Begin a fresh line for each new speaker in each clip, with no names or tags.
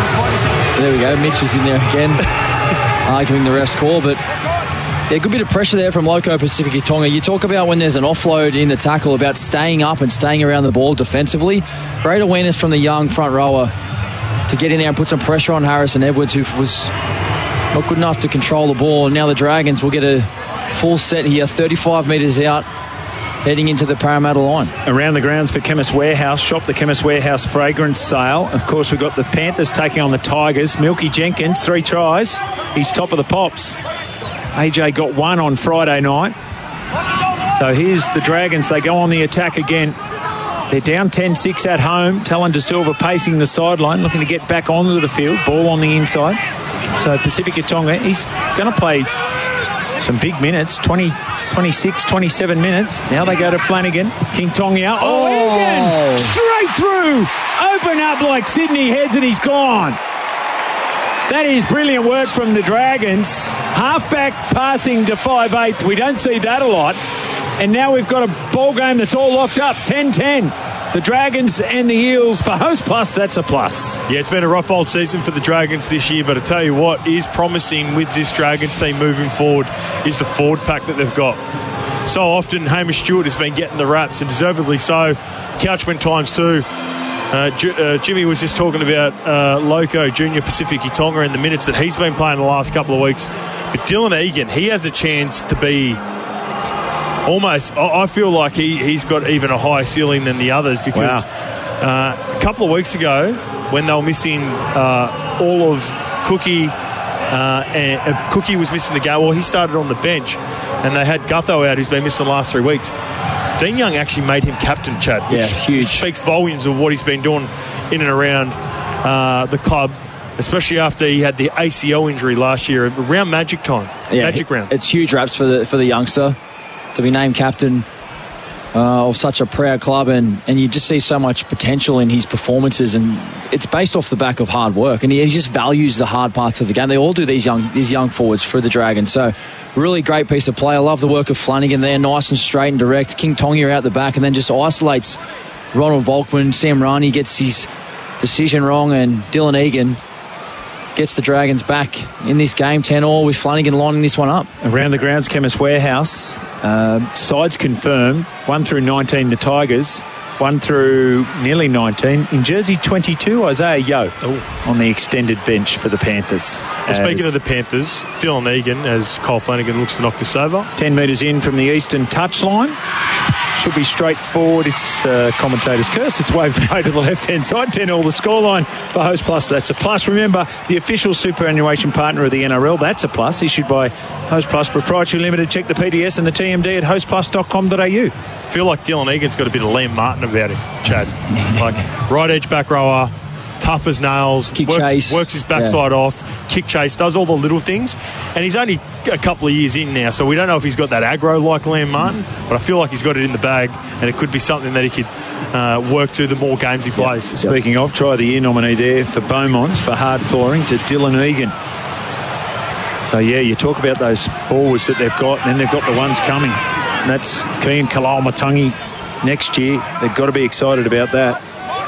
There we go. Mitch is in there again, arguing the ref's call. But yeah, a good bit of pressure there from Loco Pacific Tonga. You talk about when there's an offload in the tackle, about staying up and staying around the ball defensively. Great awareness from the young front rower to get in there and put some pressure on Harrison Edwards, who was not good enough to control the ball. And now the Dragons will get a full set here, 35 metres out, heading into the Parramatta line.
Around the grounds for Chemist Warehouse. Shop the Chemist Warehouse fragrance sale. Of course, we've got the Panthers taking on the Tigers. Milky Jenkins, 3 tries. He's top of the pops. AJ got 1 on Friday night. So here's the Dragons. They go on the attack again. They're down 10-6 at home. Talon De Silva pacing the sideline, looking to get back onto the field. Ball on the inside. So Pacifica Tonga, he's going to play some big minutes, 20, 26, 27 minutes. Now they go to Flanagan. King Tonga. Oh, Egan! Straight through! Open up like Sydney heads and he's gone. That is brilliant work from the Dragons. Halfback passing to 5/8. We don't see that a lot. And now we've got a ball game that's all locked up, 10-10. The Dragons and the Eels for Host Plus, that's a plus.
Yeah, it's been a rough old season for the Dragons this year, but I tell you what is promising with this Dragons team moving forward is the forward pack that they've got. So often Hamish Stewart has been getting the raps, and deservedly so. Couchman times 2. Jimmy was just talking about Loco Junior Pacific Tonga and the minutes that he's been playing the last couple of weeks. But Dylan Egan, he has a chance to be almost, I feel like he's got even a higher ceiling than the others, because a couple of weeks ago when they were missing all of Cookie, and Cookie was missing the game. Well, he started on the bench, and they had Gutho out, who's been missing the last 3 weeks. Dean Young actually made him captain, Chad, which speaks volumes of what he's been doing in and around the club, especially after he had the ACL injury last year around Magic time. Yeah, Magic round.
It's huge raps for the youngster to be named captain of such a proud club, and you just see so much potential in his performances, and it's based off the back of hard work, and he just values the hard parts of the game. They all do, these young forwards for the Dragons. So really great piece of play. I love the work of Flanagan there, nice and straight and direct. King Tonga out the back, and then just isolates Ronald Volkman. Sam Rani gets his decision wrong, and Dylan Egan gets the Dragons back in this game, 10-all, with Flanagan lining this one up.
Around the grounds, Chemist Warehouse. Sides confirmed. 1 through 19, the Tigers. 1 through nearly 19. In jersey 22, Isaiah Yeo on the extended bench for the Panthers.
Well, speaking of the Panthers, Dylan Egan, as Kyle Flanagan looks to knock this over.
10 metres in from the eastern touchline. Should be straightforward. It's commentator's curse. It's waved away to the left-hand side. 10-all the scoreline for Host Plus. That's a plus. Remember, the official superannuation partner of the NRL. That's a plus. Issued by Host Plus Proprietary Limited. Check the PDS and the TMD at hostplus.com.au.
I feel like Dylan Egan's got a bit of Liam Martin about him, Chad. Like right edge back rower, tough as nails, works his backside off, kick chase, does all the little things. And he's only a couple of years in now, so we don't know if he's got that aggro like Liam Martin, but I feel like he's got it in the bag, and it could be something that he could work to the more games he plays.
Speaking of, try of the year nominee there for Beaumont for hard flooring to Dylan Egan. So, yeah, you talk about those forwards that they've got, and then they've got the ones coming. And that's Kean Kalal-Matangi next year. They've got to be excited about that.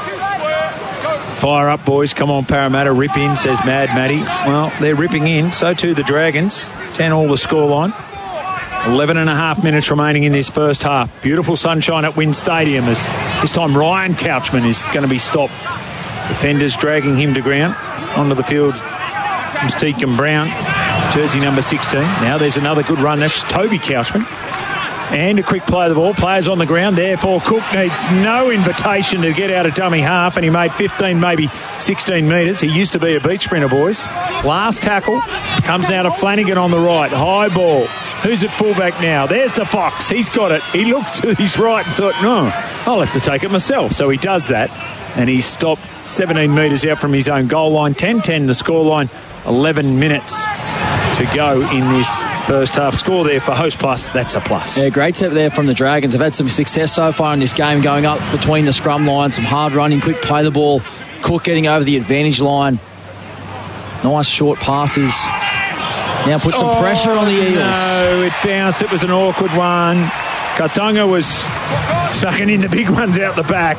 Fire up, boys. Come on, Parramatta. Rip in, says Mad Matty. Well, they're ripping in. So too the Dragons. 10-all the scoreline. 11 and a half minutes remaining in this first half. Beautiful sunshine at Wynn Stadium. As this time Ryan Couchman is going to be stopped. Defenders dragging him to ground. Onto the field comes Teakin Brown, jersey number 16. Now there's another good run. That's Toby Couchman. And a quick play of the ball. Players on the ground. Therefore, Cook needs no invitation to get out of dummy half, and he made 15, maybe 16 metres. He used to be a beach sprinter, boys. Last tackle comes now to Flanagan on the right. High ball. Who's at fullback now? There's the Fox. He's got it. He looked to his right and thought, no, I'll have to take it myself. So he does that, and he's stopped 17 metres out from his own goal line. 10-10 the scoreline. 11 minutes to go in this first half. Score there for Host Plus, that's a plus.
Yeah, great step there from the Dragons. They've had some success so far in this game, going up between the scrum lines, some hard running, quick play the ball. Cook getting over the advantage line. Nice short passes. Now put some pressure on the Eels.
No, it bounced. It was an awkward one. Katunga was sucking in the big ones out the back.